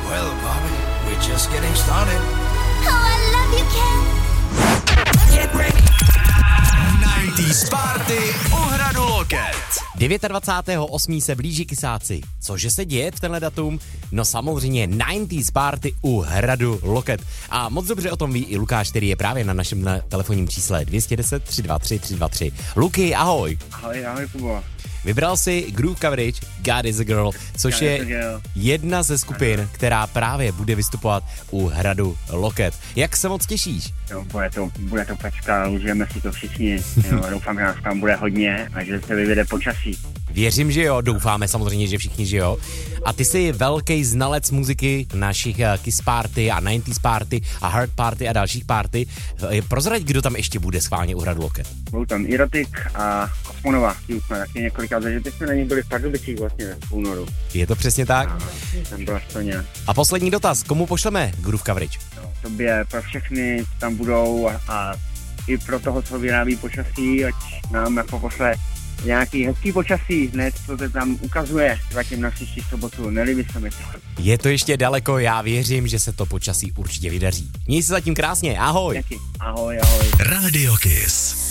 Well, Bobby, we're just getting started. Oh, I love you, Ken. Get ready. 90s Party u Hradu Loket. 29.8. se blíží kysáci. Cože se děje v tenhle datum? No samozřejmě 90s Party u Hradu Loket. A moc dobře o tom ví i Lukáš, který je právě na našem telefonním čísle 210 323 323. Luky, ahoj. Ahoj, Kubo. Vybral si Groove Coverage God is a Girl, což je jedna ze skupin, která právě bude vystupovat u Hradu Loket. Jak se moc těšíš? Jo, bude to pecka, užijeme si to všichni. Jo, doufám, že nás tam bude hodně a že se vyvede počasí. Věřím, že jo, doufáme samozřejmě, že všichni, že jo. A ty jsi velký znalec muziky našich Kiss Party a 90s Party a Hard Party a dalších party. Prozrať, kdo tam ještě bude schválně u Hradu Loket. Budou tam Erotik a Kosmonova. Ty už jsme taky několikrát, takže ty jsme na nich byli v Pardubicích vlastně v únoru. Je to přesně tak? Tam byla Stoně. A poslední dotaz, komu pošleme Groove Coverage? No, tobě, pro všechny tam budou a i pro toho, co vyrábí počasí, ať nám jako pošle nějaký hezký počasí, hned co se tam ukazuje, zatím na příští sobotu, nelíbí se mi to. Je to ještě daleko, já věřím, že se to počasí určitě vydaří. Měj se zatím krásně, ahoj. Ahoj. Radio Kiss.